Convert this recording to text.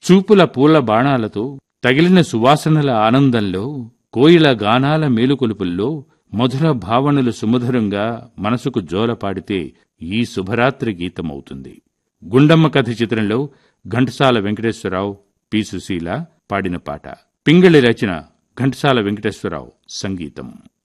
చూపుల పూల బాణాలతో తగిలిన సువాసనల ఆనందంలో, కోయిల గానాల మేలుకొలుపుల్లో మధుర భావనలు సుమధురంగా మనసుకు జోలపాడితే ఈ శుభరాత్రి గీతమవుతుంది. గుండమ్మ కథ చిత్రంలో ఘంటసాల వెంకటేశ్వరరావు, పి. సుశీల పాడిన పాట. పింగళి రచన, ఘంటసాల వెంకటేశ్వరరావు సంగీతం.